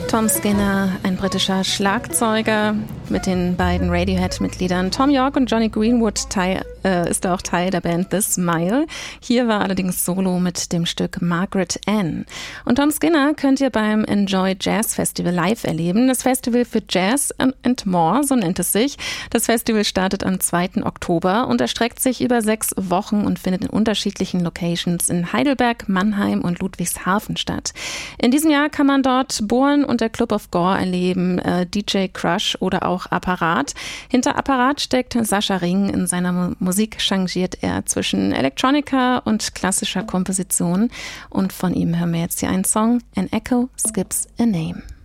Tom Skinner, ein britischer Schlagzeuger mit den beiden Radiohead-Mitgliedern Thom Yorke und Jonny Greenwood ist auch Teil der Band The Smile. Hier war allerdings Solo mit dem Stück Margaret Ann. Und Tom Skinner könnt ihr beim Enjoy Jazz Festival live erleben. Das Festival für Jazz and More, so nennt es sich. Das Festival startet am 2. Oktober und erstreckt sich über 6 Wochen und findet in unterschiedlichen Locations in Heidelberg, Mannheim und Ludwigshafen statt. In diesem Jahr kann man dort Born und der Club of Gore erleben, DJ Crush oder auch Apparat. Hinter Apparat steckt Sascha Ring. In seiner Musik changiert er zwischen Electronica und klassischer Komposition. Und von ihm hören wir jetzt hier einen Song, An Echo Skips a Name.